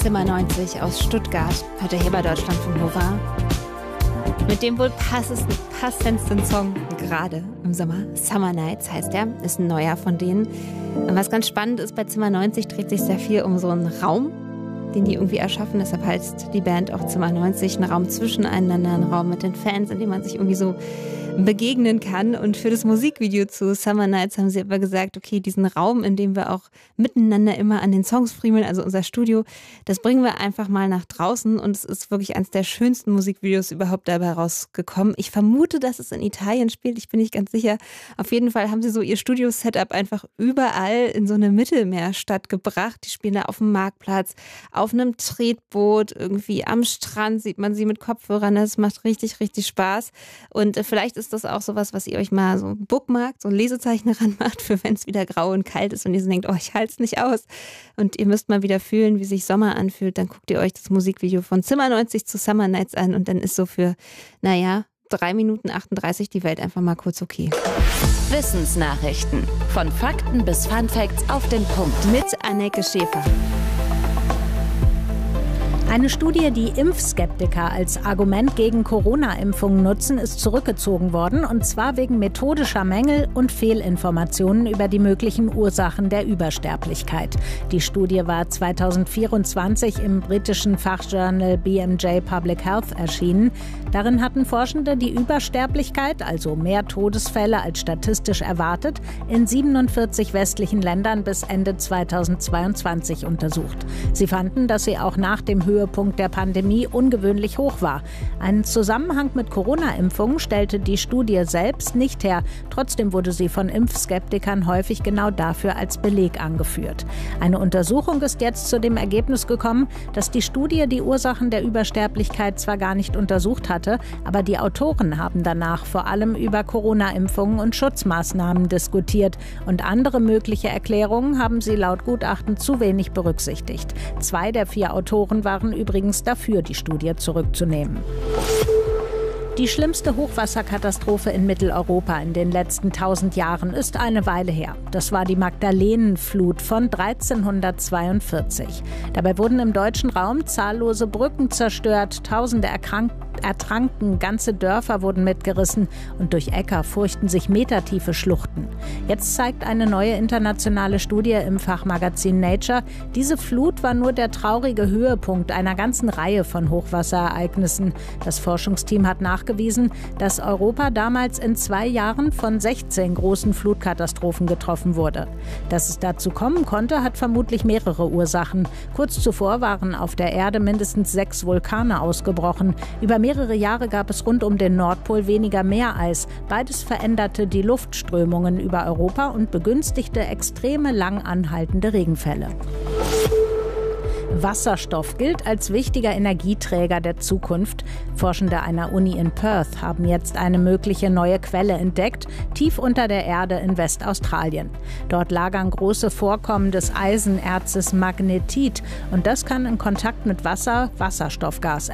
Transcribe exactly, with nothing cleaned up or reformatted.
Zimmer neunzig aus Stuttgart, heute hier bei Deutschlandfunk Nova. Mit dem wohl passendsten, passendsten Song gerade im Sommer. Summer Nights heißt er, ist ein neuer von denen. Und was ganz spannend ist, bei Zimmer neunzig dreht sich sehr viel um so einen Raum, den die irgendwie erschaffen. Deshalb heißt die Band auch Zimmer neunzig, ein Raum zwischeneinander, ein Raum mit den Fans, in dem man sich irgendwie so begegnen kann. Und für das Musikvideo zu Summer Nights haben sie aber gesagt, okay, diesen Raum, in dem wir auch miteinander immer an den Songs friemeln, also unser Studio, das bringen wir einfach mal nach draußen. Und es ist wirklich eines der schönsten Musikvideos überhaupt dabei rausgekommen. Ich vermute, dass es in Italien spielt, ich bin nicht ganz sicher. Auf jeden Fall haben sie so ihr Studio-Setup einfach überall in so eine Mittelmeerstadt gebracht. Die spielen da auf dem Marktplatz, auf einem Tretboot, irgendwie am Strand sieht man sie mit Kopfhörern. Das macht richtig, richtig Spaß. Und vielleicht ist das auch sowas, was ihr euch mal so bookmarkt, so ein Lesezeichen ranmacht, für wenn es wieder grau und kalt ist und ihr so denkt, oh, ich halte es nicht aus. Und ihr müsst mal wieder fühlen, wie sich Sommer anfühlt. Dann guckt ihr euch das Musikvideo von Zimmer neunzig zu Summer Nights an und dann ist so für, naja, drei Minuten achtunddreißig die Welt einfach mal kurz okay. Wissensnachrichten. Von Fakten bis Funfacts auf den Punkt. Mit Anneke Schäfer. Eine Studie, die Impfskeptiker als Argument gegen Corona-Impfungen nutzen, ist zurückgezogen worden, und zwar wegen methodischer Mängel und Fehlinformationen über die möglichen Ursachen der Übersterblichkeit. Die Studie war zweitausendvierundzwanzig im britischen Fachjournal B M J Public Health erschienen. Darin hatten Forschende die Übersterblichkeit, also mehr Todesfälle als statistisch erwartet, in siebenundvierzig westlichen Ländern bis Ende zweitausendzweiundzwanzig untersucht. Sie fanden, dass sie auch nach dem Höhepunkt der Pandemie ungewöhnlich hoch war. Einen Zusammenhang mit Corona-Impfungen stellte die Studie selbst nicht her. Trotzdem wurde sie von Impfskeptikern häufig genau dafür als Beleg angeführt. Eine Untersuchung ist jetzt zu dem Ergebnis gekommen, dass die Studie die Ursachen der Übersterblichkeit zwar gar nicht untersucht hatte, aber die Autoren haben danach vor allem über Corona-Impfungen und Schutzmaßnahmen diskutiert. Und andere mögliche Erklärungen haben sie laut Gutachten zu wenig berücksichtigt. Zwei der vier Autoren waren übrigens dafür, die Studie zurückzunehmen. Die schlimmste Hochwasserkatastrophe in Mitteleuropa in den letzten tausend Jahren ist eine Weile her. Das war die Magdalenenflut von dreizehnhundertzweiundvierzig. Dabei wurden im deutschen Raum zahllose Brücken zerstört, Tausende erkrankt, ertranken, ganze Dörfer wurden mitgerissen und durch Äcker furchten sich metertiefe Schluchten. Jetzt zeigt eine neue internationale Studie im Fachmagazin Nature, diese Flut war nur der traurige Höhepunkt einer ganzen Reihe von Hochwasserereignissen. Das Forschungsteam hat nachgewiesen, dass Europa damals in zwei Jahren von sechzehn großen Flutkatastrophen getroffen wurde. Dass es dazu kommen konnte, hat vermutlich mehrere Ursachen. Kurz zuvor waren auf der Erde mindestens sechs Vulkane ausgebrochen. Über mehrere Jahre gab es rund um den Nordpol weniger Meereis. Beides veränderte die Luftströmungen über Europa und begünstigte extreme lang anhaltende Regenfälle. Wasserstoff gilt als wichtiger Energieträger der Zukunft. Forschende einer Uni in Perth haben jetzt eine mögliche neue Quelle entdeckt, tief unter der Erde in Westaustralien. Dort lagern große Vorkommen des Eisenerzes Magnetit und das kann in Kontakt mit Wasser Wasserstoffgas